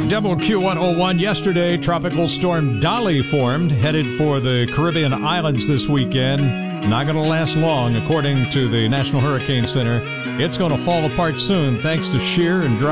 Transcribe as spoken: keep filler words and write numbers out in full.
W Q one oh one. Yesterday, Tropical Storm Dolly formed, headed for the Caribbean islands this weekend. Not going to last long, according to the National Hurricane Center. It's going to fall apart soon thanks to shear and dry